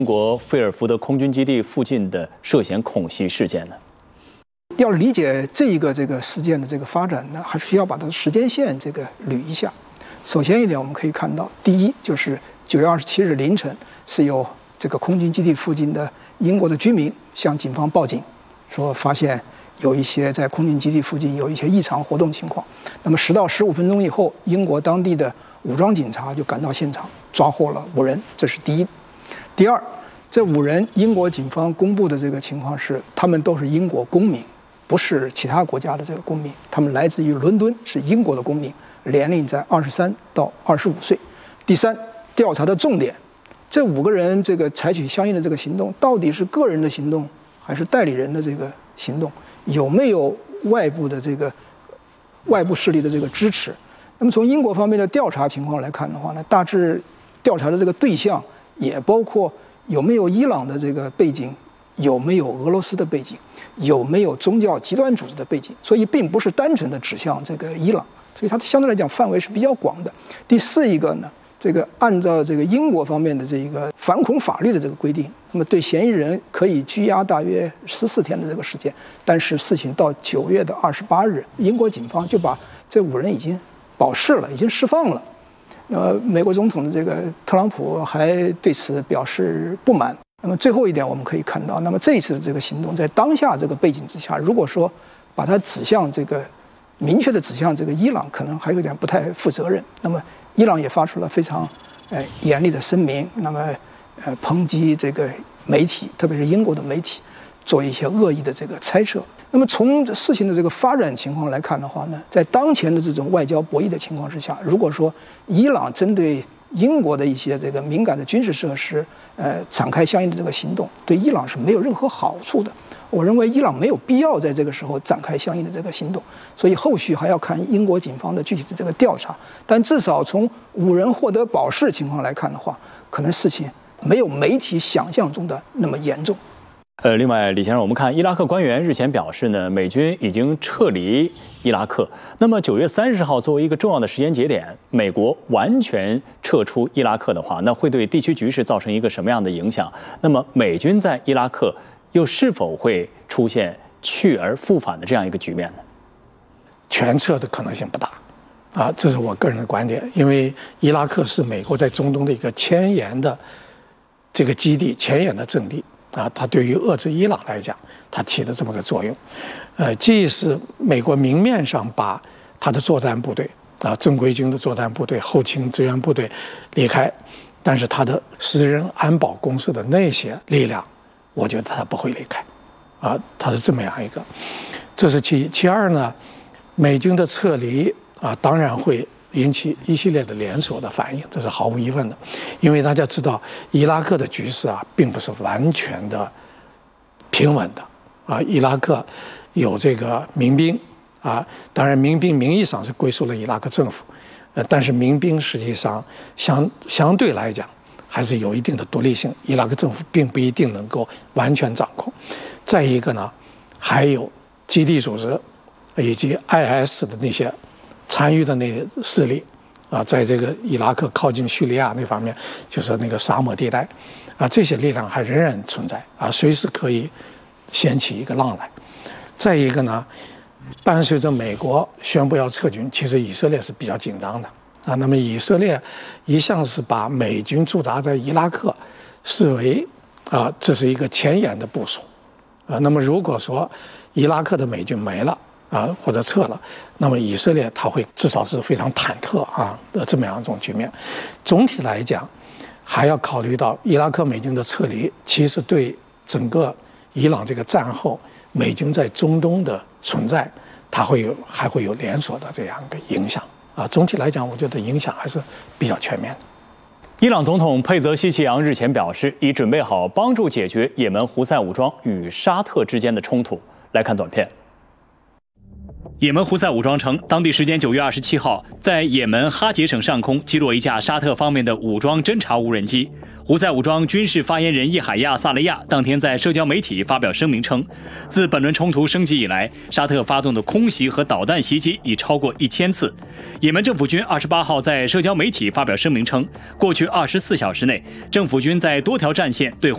英国菲尔福德空军基地附近的涉嫌恐袭事件呢？ 要理解这个事件的这个发展呢，还需要把它的时间线捋一下。首先一点，我们可以看到，第一就是9月27日凌晨，是有这个空军基地附近的英国的居民向警方报警，说发现有一些在空军基地附近有一些异常活动情况。那么10到15分钟以后，英国当地的武装警察就赶到现场，抓获了5人，这是第一。第二，这5人，英国警方公布的这个情况是，他们都是英国公民，不是其他国家的这个公民，他们来自于伦敦，是英国的公民，年龄在23到25岁。第三，调查的重点，这5个人采取相应的这个行动，到底是个人的行动还是代理人的这个行动？有没有外部势力的这个支持？那么从英国方面的调查情况来看的话呢，大致调查的这个对象也包括有没有伊朗的这个背景，有没有俄罗斯的背景，有没有宗教极端组织的背景，所以并不是单纯的指向这个伊朗，所以它相对来讲范围是比较广的。第四一个呢，按照英国方面的这个反恐法律的这个规定，那么对嫌疑人可以拘押大约14天的这个时间，但是事情到9月28日，英国警方就把这5人已经保释了，已经释放了。美国总统的这个特朗普还对此表示不满。那么最后一点，我们可以看到，那么这一次的这个行动，在当下这个背景之下，如果说把它明确的指向伊朗，可能还有点不太负责任。那么伊朗也发出了非常严厉的声明，那么抨击这个媒体，特别是英国的媒体，做一些恶意的这个猜测。那么从事情的这个发展情况来看的话呢，在当前的这种外交博弈的情况之下，如果说伊朗针对英国的一些敏感的军事设施，展开相应的这个行动，对伊朗是没有任何好处的。我认为伊朗没有必要在这个时候展开相应的这个行动，所以后续还要看英国警方的具体的这个调查。但至少从5人获得保释情况来看的话，可能事情没有媒体想象中的那么严重。 另外，李先生，我们看伊拉克官员日前表示呢，美军已经撤离伊拉克。那么9月30号作为一个重要的时间节点，美国完全撤出伊拉克的话，那会对地区局势造成一个什么样的影响？那么美军在伊拉克又是否会出现去而复返的这样一个局面呢？ 全撤的可能性不大，这是我个人的观点。因为伊拉克是美国在中东的一个前沿的这个基地，前沿的阵地。它对于遏制伊朗来讲，它起的这么个作用，既是美国明面上把它的作战部队正规军的作战部队、后勤支援部队离开，但是它的私人安保公司的那些力量，我觉得它不会离开，它是这么样一个，这是其一。其二呢，美军的撤离当然会引起一系列的连锁的反应，这是毫无疑问的。因为大家知道，伊拉克的局势并不是完全的平稳的伊拉克有这个民兵当然民兵名义上是归属了伊拉克政府，但是民兵实际上相对来讲还是有一定的独立性，伊拉克政府并不一定能够完全掌控。再一个呢，还有基地组织以及 IS 的那些参与的那个势力在这个伊拉克靠近叙利亚那方面，就是那个沙漠地带这些力量还仍然存在随时可以掀起一个浪来。再一个呢，伴随着美国宣布要撤军，其实以色列是比较紧张的那么以色列一向是把美军驻扎在伊拉克视为这是一个前沿的部署那么如果说伊拉克的美军没了或者撤了，那么以色列它会至少是非常忐忑的这么样一种局面。总体来讲，还要考虑到伊拉克美军的撤离，其实对整个伊朗这个战后美军在中东的存在，它还会有连锁的这样一个影响总体来讲，我觉得影响还是比较全面的。 伊朗总统佩泽希奇扬日前表示，已准备好帮助解决也门胡塞武装与沙特之间的冲突。来看短片。也门胡塞武装称，当地时间9月27号，在也门哈杰省上空击落一架沙特方面的武装侦察无人机。胡塞武装军事发言人叶海亚·萨雷亚当天在社交媒体发表声明称，自本轮冲突升级以来，沙特发动的空袭和导弹袭击已超过1000次。也门政府军28号在社交媒体发表声明称，过去24小时内，政府军在多条战线对